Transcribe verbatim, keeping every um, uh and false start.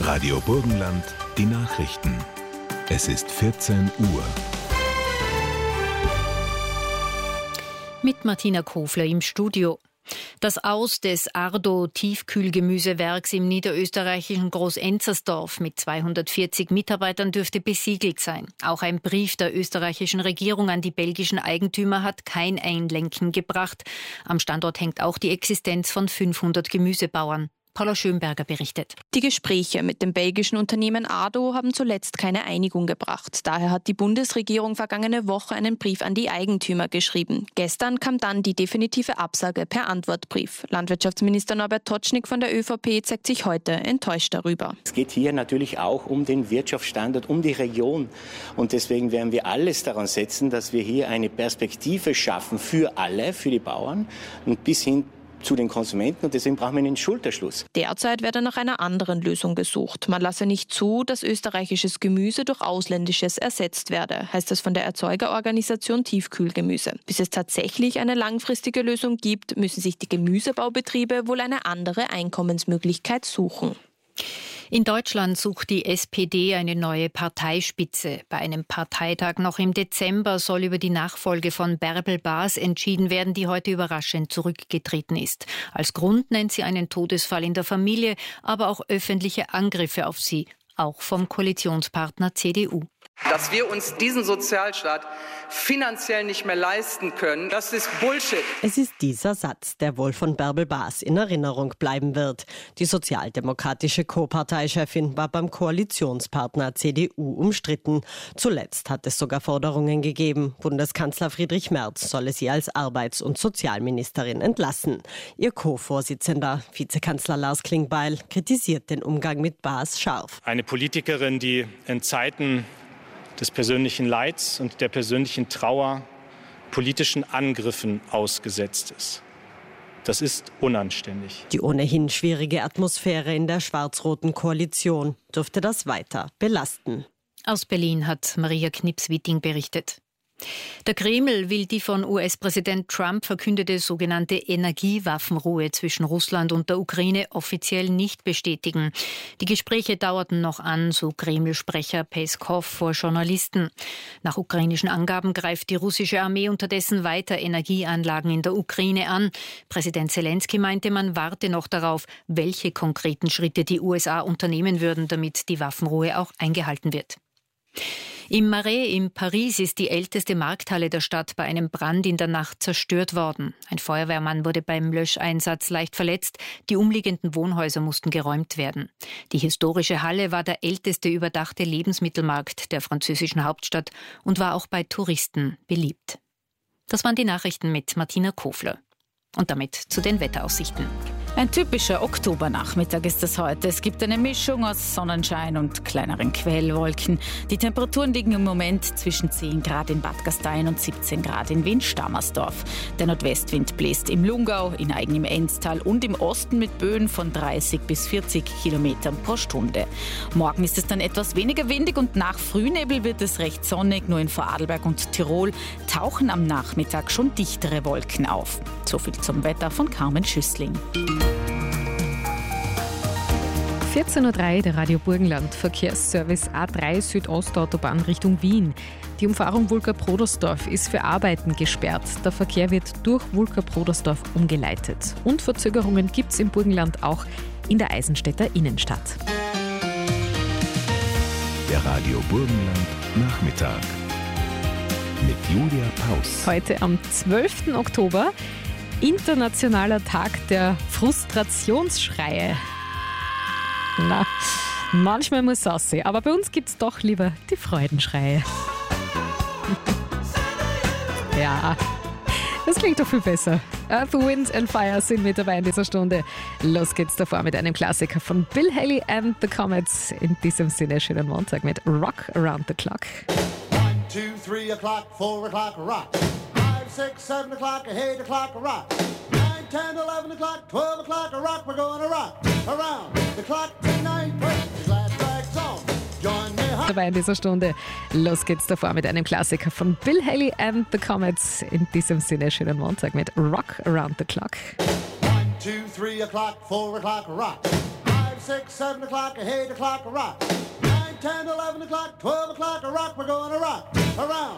Radio Burgenland, die Nachrichten. Es ist vierzehn Uhr. Mit Martina Kofler im Studio. Das Aus des Ardo-Tiefkühlgemüsewerks im niederösterreichischen Groß-Enzersdorf mit zweihundertvierzig Mitarbeitern dürfte besiegelt sein. Auch ein Brief der österreichischen Regierung an die belgischen Eigentümer hat kein Einlenken gebracht. Am Standort hängt auch die Existenz von fünfhundert Gemüsebauern. Paula Schönberger berichtet. Die Gespräche mit dem belgischen Unternehmen Ardo haben zuletzt keine Einigung gebracht. Daher hat die Bundesregierung vergangene Woche einen Brief an die Eigentümer geschrieben. Gestern kam dann die definitive Absage per Antwortbrief. Landwirtschaftsminister Norbert Totschnig von der ÖVP zeigt sich heute enttäuscht darüber. Es geht hier natürlich auch um den Wirtschaftsstandort, um die Region. Und deswegen werden wir alles daran setzen, dass wir hier eine Perspektive schaffen für alle, für die Bauern und bis hin zu den Konsumenten, und deswegen brauchen wir einen Schulterschluss. Derzeit werde nach einer anderen Lösung gesucht. Man lasse nicht zu, dass österreichisches Gemüse durch ausländisches ersetzt werde, heißt es von der Erzeugerorganisation Tiefkühlgemüse. Bis es tatsächlich eine langfristige Lösung gibt, müssen sich die Gemüsebaubetriebe wohl eine andere Einkommensmöglichkeit suchen. In Deutschland sucht die S P D eine neue Parteispitze. Bei einem Parteitag noch im Dezember soll über die Nachfolge von Bärbel Baas entschieden werden, die heute überraschend zurückgetreten ist. Als Grund nennt sie einen Todesfall in der Familie, aber auch öffentliche Angriffe auf sie, auch vom Koalitionspartner C D U. Dass wir uns diesen Sozialstaat finanziell nicht mehr leisten können, das ist Bullshit. Es ist dieser Satz, der wohl von Bärbel Baas in Erinnerung bleiben wird. Die sozialdemokratische Co-Parteichefin war beim Koalitionspartner C D U umstritten. Zuletzt hat es sogar Forderungen gegeben. Bundeskanzler Friedrich Merz solle sie als Arbeits- und Sozialministerin entlassen. Ihr Co-Vorsitzender, Vizekanzler Lars Klingbeil, kritisiert den Umgang mit Baas scharf. Eine Politikerin, die in Zeiten des persönlichen Leids und der persönlichen Trauer politischen Angriffen ausgesetzt ist. Das ist unanständig. Die ohnehin schwierige Atmosphäre in der schwarz-roten Koalition dürfte das weiter belasten. Aus Berlin hat Maria Knips-Witting berichtet. Der Kreml will die von U S-Präsident Trump verkündete sogenannte Energiewaffenruhe zwischen Russland und der Ukraine offiziell nicht bestätigen. Die Gespräche dauerten noch an, so Kreml-Sprecher Peskov vor Journalisten. Nach ukrainischen Angaben greift die russische Armee unterdessen weiter Energieanlagen in der Ukraine an. Präsident Zelensky meinte, man warte noch darauf, welche konkreten Schritte die U S A unternehmen würden, damit die Waffenruhe auch eingehalten wird. Im Marais in Paris ist die älteste Markthalle der Stadt bei einem Brand in der Nacht zerstört worden. Ein Feuerwehrmann wurde beim Löscheinsatz leicht verletzt. Die umliegenden Wohnhäuser mussten geräumt werden. Die historische Halle war der älteste überdachte Lebensmittelmarkt der französischen Hauptstadt und war auch bei Touristen beliebt. Das waren die Nachrichten mit Martina Kofler. Und damit zu den Wetteraussichten. Ein typischer Oktobernachmittag ist es heute. Es gibt eine Mischung aus Sonnenschein und kleineren Quellwolken. Die Temperaturen liegen im Moment zwischen zehn Grad in Bad Gastein und siebzehn Grad in Wien-Stammersdorf. Der Nordwestwind bläst im Lungau, in Aigen im Enztal und im Osten mit Böen von dreißig bis vierzig Kilometern pro Stunde. Morgen ist es dann etwas weniger windig und nach Frühnebel wird es recht sonnig. Nur in Vorarlberg und Tirol tauchen am Nachmittag schon dichtere Wolken auf. So viel zum Wetter von Carmen Schüssling. vierzehn Uhr drei, der Radio Burgenland, Verkehrsservice A drei Südostautobahn Richtung Wien. Die Umfahrung Wulka-Prodersdorf ist für Arbeiten gesperrt. Der Verkehr wird durch Wulka-Prodersdorf umgeleitet. Und Verzögerungen gibt es im Burgenland auch in der Eisenstädter Innenstadt. Der Radio Burgenland Nachmittag mit Julia Paus. Heute am zwölften Oktober, internationaler Tag der Frustrationsschreie. Na, manchmal muss es aussehen, aber bei uns gibt es doch lieber die Freudenschreie. Ja, das klingt doch viel besser. Earth, Wind and Fire sind mit dabei in dieser Stunde. Los geht's davor mit einem Klassiker von Bill Haley and the Comets. In diesem Sinne schönen Montag mit Rock Around the Clock. One, two, three o'clock, four o'clock, rock. Five, six, seven o'clock, eight o'clock, rock. Nine, ten, eleven o'clock, twelve o'clock, rock. We're gonna rock around the clock tonight. Glad rags on. Join me. Dabei in dieser Stunde. Los geht's davor mit einem Klassiker von Bill Haley and the Comets. In diesem Sinne schönen Montag mit Rock Around the Clock. One, two, three o'clock, four o'clock, rock. Five, six, seven o'clock, eight o'clock, a rock. Nine, ten, eleven o'clock, twelve o'clock, a rock. We're gonna rock around